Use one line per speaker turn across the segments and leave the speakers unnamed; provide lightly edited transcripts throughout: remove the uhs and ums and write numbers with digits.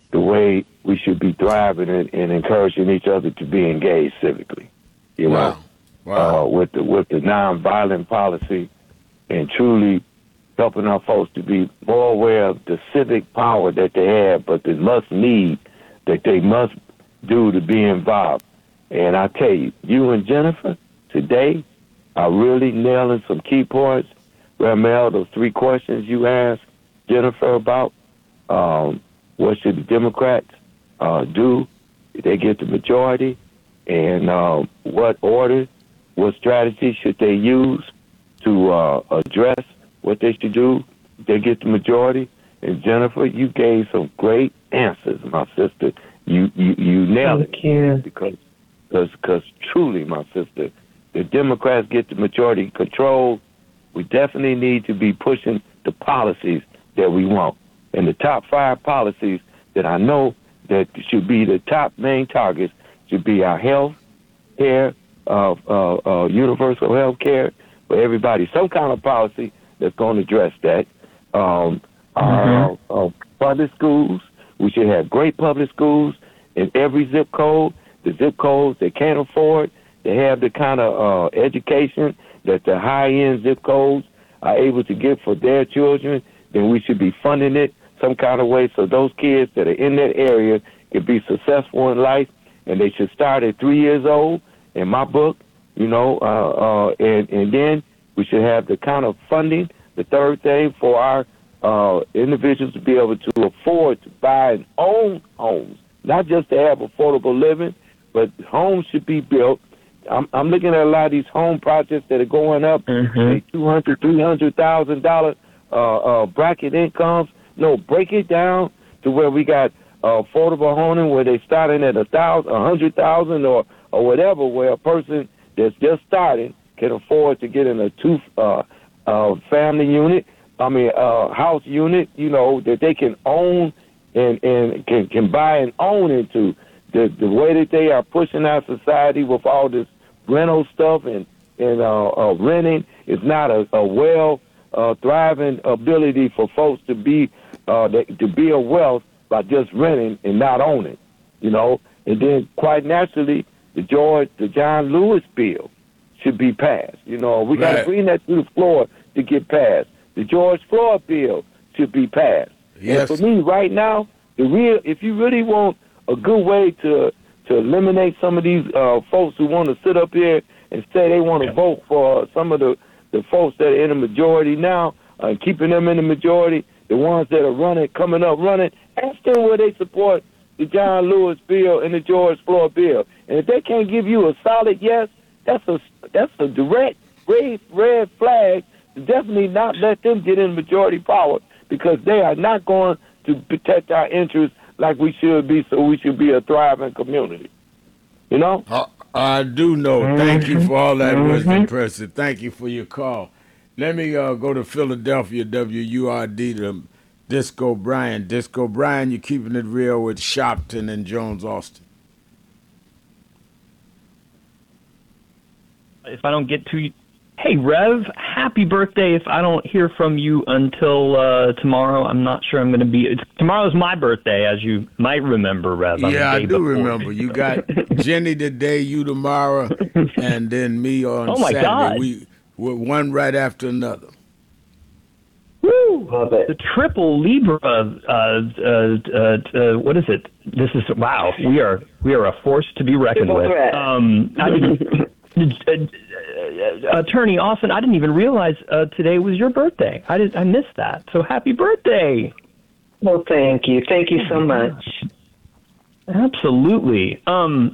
the way we should be thriving and encouraging each other to be engaged civically. You know, with the nonviolent policy and truly helping our folks to be more aware of the civic power that they have, but the must need that they must do to be involved. And I tell you, you and Jennifer today are really nailing some key points. Ramel, those 3 questions you asked Jennifer about, what should the Democrats do if they get the majority, and what order, what strategy should they use to address what they should do if they get the majority. And Jennifer, you gave some great answers, my sister. You nailed it. Because truly, my sister, the Democrats get the majority control, we definitely need to be pushing the policies that we want. And the top 5 policies that I know that should be the top main targets should be our health care, universal health care for everybody, some kind of policy that's going to address that. Our public schools, we should have great public schools in every zip code. The zip codes that can't afford to have the kind of education that the high-end zip codes are able to get for their children, then we should be funding it some kind of way so those kids that are in that area can be successful in life, and they should start at 3 years old, in my book, and then we should have the kind of funding, the third thing, for our individuals to be able to afford to buy and own homes, not just to have affordable living, but homes should be built. I'm looking at a lot of these home projects that are going up, $200,000, $300,000 bracket incomes. No, break it down to where we got affordable housing where they starting at $100,000, $100,000 or whatever, where a person that's just starting can afford to get in a family unit. House unit, that they can own and can buy and own into. The way that they are pushing our society with all this rental stuff and renting is not a thriving ability for folks to be a wealth by just renting and not owning, And then quite naturally, the John Lewis bill should be passed. We got to bring that to the floor to get passed. The George Floyd bill should be passed. Yes. And for me, right now, if you really want a good way to eliminate some of these folks who want to sit up here and say they want to vote for some of the folks that are in the majority now, keeping them in the majority, the ones that are coming up running, ask them where they support the John Lewis bill and the George Floyd bill. And if they can't give you a solid yes, that's a direct red flag to definitely not let them get in majority power, because they are not going to protect our interests like we should be, so we should be a thriving community.
I do know. Thank you for all that wisdom, President. Thank you for your call. Let me go to Philadelphia, WURD, to Disco Brian. Disco Brian, you're keeping it real with Shopton and Jones Austin.
If I don't get to you, hey, Rev, happy birthday. If I don't hear from you until tomorrow, I'm not sure I'm going to be. Tomorrow's my birthday, as you might remember, Rev.
Yeah, I do remember. You got Jenny today, you tomorrow, and then me on Saturday. God. We're one right after another.
Woo! The triple Libra. What is it? This is wow. We are a force to be reckoned with. Attorney Austin, I didn't even realize today was your birthday. I missed that. So happy birthday!
Well, thank you. Thank you so much.
Absolutely. Rev,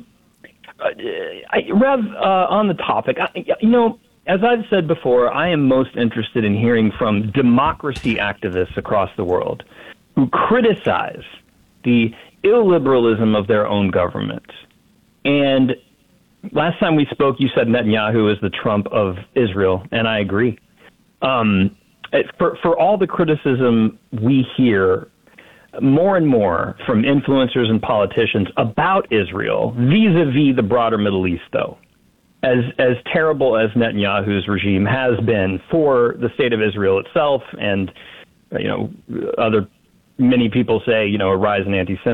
on the topic, as I've said before, I am most interested in hearing from democracy activists across the world who criticize the illiberalism of their own government. And last time we spoke, you said Netanyahu is the Trump of Israel, and I agree. For all the criticism we hear more and more from influencers and politicians about Israel vis-a-vis the broader Middle East, though, as terrible as Netanyahu's regime has been for the state of Israel itself, and many people say a rise in anti-Semitism.